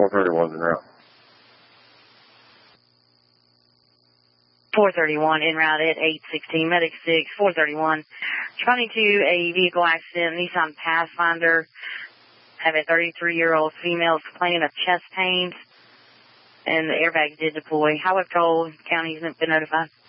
431's en route. 431 en route at 816, Medic 6, 431. Responding to a vehicle accident, Nissan Pathfinder. Have a 33-year-old female complaining of chest pains, and the airbag did deploy. Highway Patrol, county has been notified.